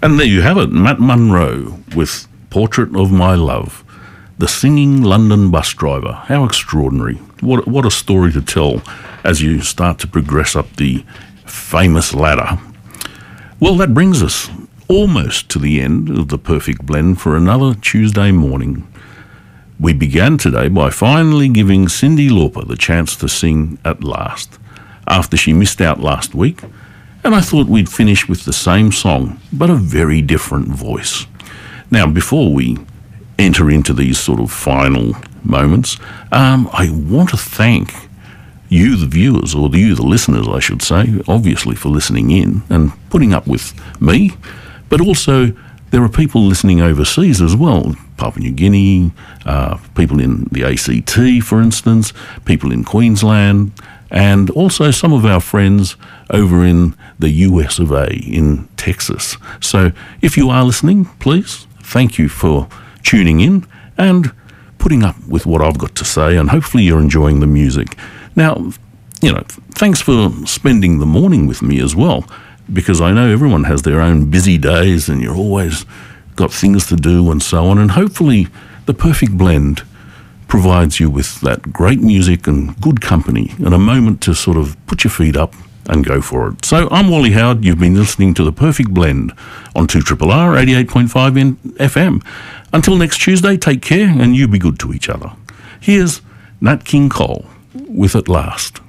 And there you have it, Matt Munro with Portrait of My Love, the singing London bus driver. How extraordinary. What a story to tell as you start to progress up the famous ladder. Well, that brings us almost to the end of the Perfect Blend for another Tuesday morning. We began today by finally giving Cyndi Lauper the chance to sing at last, after she missed out last week, and I thought we'd finish with the same song, but a very different voice. Now, before we enter into these sort of final moments, I want to thank you, the viewers, or you, the listeners, I should say, obviously for listening in and putting up with me, but also there are people listening overseas as well, Papua New Guinea, people in the ACT, for instance, people in Queensland, and also some of our friends over in the US of A, in Texas. So if you are listening, please, thank you for tuning in and putting up with what I've got to say, and hopefully you're enjoying the music. Now, thanks for spending the morning with me as well, because I know everyone has their own busy days and you're always got things to do and so on, and hopefully the Perfect Blend provides you with that great music and good company and a moment to sort of put your feet up and go for it. So I'm Wally Howard. You've been listening to the Perfect Blend on 2RRR 88.5 in FM. Until next Tuesday, take care and you be good to each other. Here's Nat King Cole with At Last.